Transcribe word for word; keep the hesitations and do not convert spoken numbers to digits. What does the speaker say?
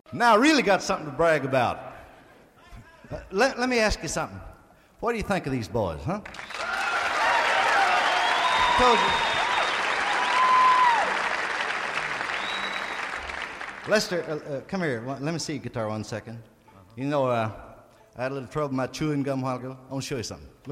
Now I really got something to brag about. Uh, let, let me ask you something. What do you think of these boys, huh? I told you. Lester, uh, uh, come here. Let me see your guitar one second. You know, uh, I had a little trouble with my chewing gum a while ago. I want to show you something.